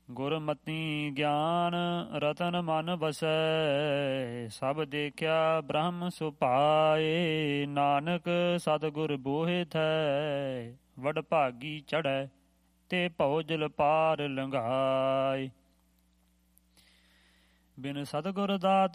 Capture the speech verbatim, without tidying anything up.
ਗੁਰਮਤਿ ਗਿਆਨ ਰਤਨ ਮਨ ਵਸੈ, ਸਭ ਦੇਖਿਆ ਬ੍ਰਹਮ ਸੁਭਾਏ। ਨਾਨਕ ਸਤਿਗੁਰ ਬੋਹਿ ਥੈ, ਵਡ ਭਾਗੀ ਚੜ੍ਹੈ ਤੇ ਭਉ ਜਲ ਪਾਰ ਲੰਘਾਏ। ਬਿਨ ਸਤਿਗੁਰ ਦਾਤ